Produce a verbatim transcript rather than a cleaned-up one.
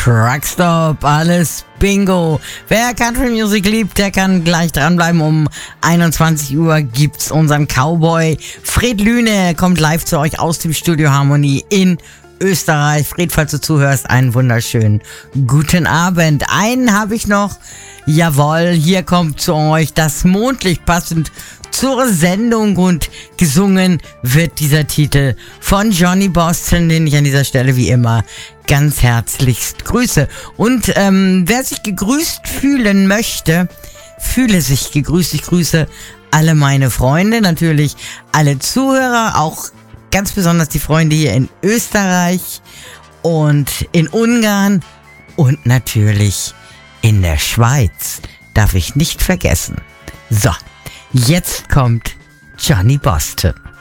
Truckstop, alles Bingo. Wer Country Music liebt, der kann gleich dranbleiben. Um einundzwanzig Uhr gibt's unseren Cowboy Fred Lüne, kommt live zu euch aus dem Studio Harmonie in Österreich. Fred, falls du zuhörst, einen wunderschönen guten Abend. Einen habe ich noch. Jawohl, hier kommt zu euch das Mondlicht, passend zur Sendung, und gesungen wird dieser Titel von Johnny Boston, den ich an dieser Stelle wie immer ganz herzlichst grüße. Und ähm, wer sich gegrüßt fühlen möchte, fühle sich gegrüßt. Ich grüße alle meine Freunde, natürlich alle Zuhörer, auch ganz besonders die Freunde hier in Österreich und in Ungarn und natürlich in der Schweiz. Darf ich nicht vergessen. So, jetzt kommt Johnny Boston.